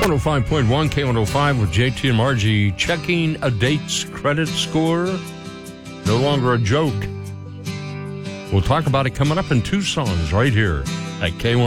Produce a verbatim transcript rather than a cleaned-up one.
one oh five point one, K one oh five with J T and Margie. Checking a date's credit score. No longer a joke. We'll talk about it coming up in two songs right here at K one oh five.